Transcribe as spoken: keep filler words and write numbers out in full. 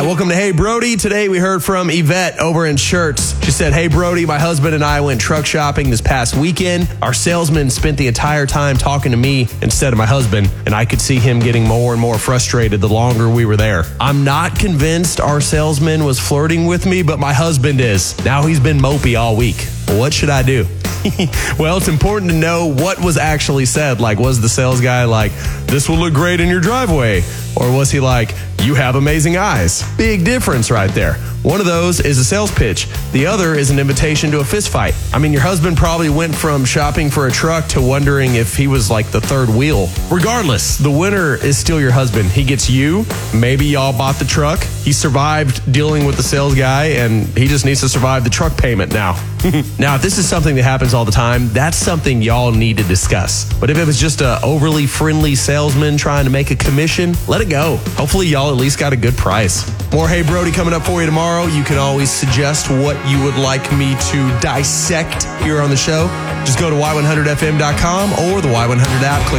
welcome to Hey Brody. Today we heard from Yvette over in Shirts. She said, "Hey Brody, my husband and I went truck shopping this past weekend. Our salesman spent the entire time talking to me instead of my husband, and I could see him getting more and more frustrated the longer we were there. I'm not convinced our salesman was flirting with me, but my husband is. Now he's been mopey all week. What should I do?" Well, it's important to know what was actually said. Like, was the sales guy like, "This will look great in your driveway"? Or was he like, "You have amazing eyes"? Big difference right there. One of those is a sales pitch. The other is an invitation to a fist fight. I mean, your husband probably went from shopping for a truck to wondering if he was like the third wheel. Regardless, the winner is still your husband. He gets you. Maybe y'all bought the truck. He survived dealing with the sales guy, and he just needs to survive the truck payment now. Now, if this is something that happens all the time, that's something y'all need to discuss. But if it was just a overly friendly salesman trying to make a commission, let it go. Hopefully y'all at least got a good price. More Hey Brody coming up for you tomorrow. You can always suggest what you would like me to dissect here on the show. Just go to Y one hundred F M dot com or the Y one hundred app. Click